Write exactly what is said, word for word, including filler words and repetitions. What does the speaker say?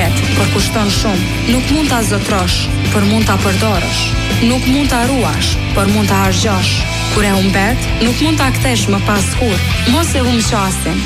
shkret, por kushton shumë. Nuk mund ta zotrosh, por mund ta përdorësh. Nuk mund ta ruash, por mund ta harxhosh. Kur e humbet, nuk mund ta kthesh më pas kur. Mos e humb qasin,